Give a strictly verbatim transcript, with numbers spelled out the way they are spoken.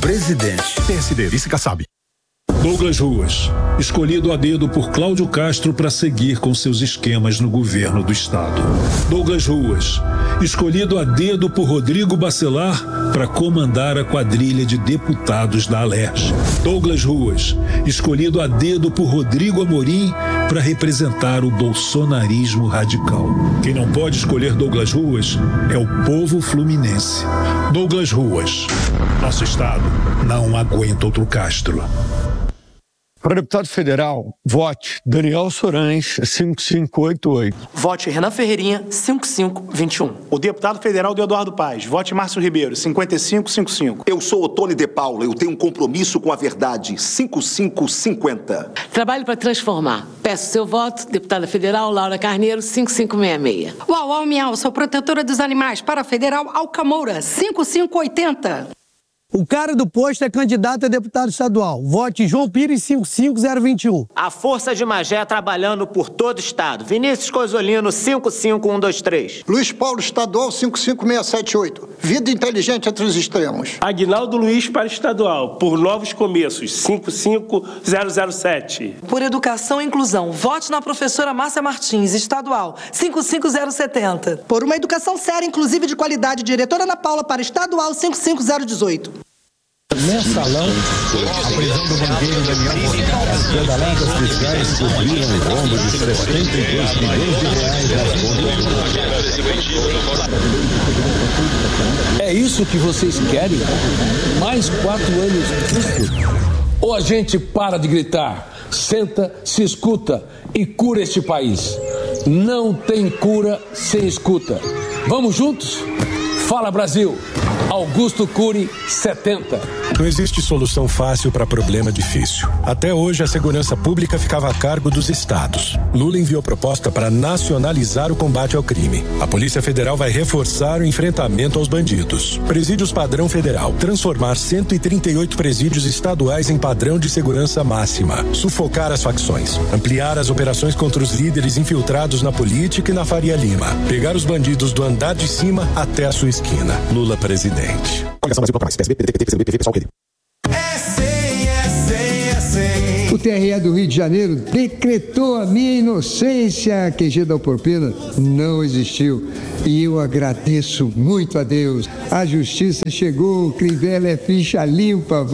presidente. P S D, vice Kassab. Douglas Ruas, escolhido a dedo por Cláudio Castro para seguir com seus esquemas no governo do estado. Douglas Ruas, escolhido a dedo por Rodrigo Bacelar para comandar a quadrilha de deputados da Alerj. Douglas Ruas, escolhido a dedo por Rodrigo Amorim para representar o bolsonarismo radical. Quem não pode escolher Douglas Ruas é o povo fluminense. Douglas Ruas, nosso estado não aguenta outro Castro. Para deputado federal, vote Daniel Sorães, cinco cinco oito oito. Vote Renan Ferreirinha, cinco cinco dois um. O deputado federal de Eduardo Paes, vote Márcio Ribeiro, cinquenta e cinco cinquenta e cinco. Eu sou Otone de Paula, eu tenho um compromisso com a verdade, cinco cinco cinquenta. Trabalho para transformar. Peço seu voto, deputada federal Laura Carneiro, cinco cinco seis seis. Uau, uau, miau, sou protetora dos animais. Para federal Alcamoura, cinco cinco oitenta. O cara do posto é candidato a deputado estadual. Vote João Pires, cinco cinco zero dois um. A Força de Magé trabalhando por todo o estado. Vinícius Cosolino, cinco cinco um dois três. Luiz Paulo Estadual, cinco cinco seis sete oito. Vida inteligente entre os extremos. Aguinaldo Luiz para estadual, por Novos Começos, cinco cinco zero zero sete. Por Educação e Inclusão, vote na professora Márcia Martins, estadual, cinco cinco zero sete zero. Por uma educação séria, inclusive de qualidade, diretora Ana Paula para estadual, cinco cinco zero um oito. Mensalão, a prisão do banqueiro Daniel Morgado, as pedaladas fiscais cobriram o rombo de setenta e dois milhões de reais nas contas. É isso que vocês querem? Mais quatro anos disso? Ou a gente para de gritar, senta, se escuta e cura este país? Não tem cura sem escuta. Vamos juntos? Fala, Brasil! Augusto Cury, setenta. Não existe solução fácil para problema difícil. Até hoje, a segurança pública ficava a cargo dos estados. Lula enviou proposta para nacionalizar o combate ao crime. A Polícia Federal vai reforçar o enfrentamento aos bandidos. Presídios padrão federal. Transformar cento e trinta e oito presídios estaduais em padrão de segurança máxima. Sufocar as facções. Ampliar as operações contra os líderes infiltrados na política e na Faria Lima. Pegar os bandidos do andar de cima até a sua esquina. Lula presidente. O T R E do Rio de Janeiro decretou a minha inocência. A Q G da Alporpena não existiu. E eu agradeço muito a Deus. A justiça chegou, Crivella é ficha limpa.